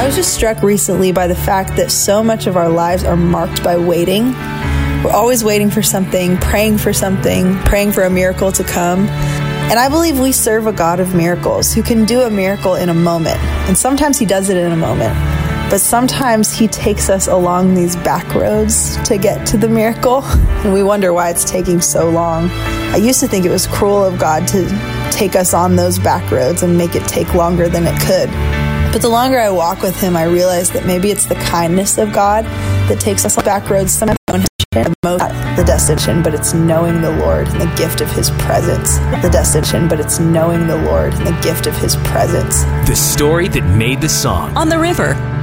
I was just struck recently by the fact that so much of our lives are marked by waiting. We're always waiting for something, praying for a miracle to come. And I believe we serve a God of miracles who can do a miracle in a moment. And sometimes he does it in a moment. But sometimes he takes us along these back roads to get to the miracle. And we wonder why it's taking so long. I used to think it was cruel of God to take us on those back roads and make it take longer than it could. But the longer I walk with him, I realize that maybe it's the kindness of God that takes us on back roads. Sometimes we don't have the destination, but it's knowing the Lord and the gift of his presence. The destination, but it's knowing the Lord and the gift of his presence. The story that made the song. On the River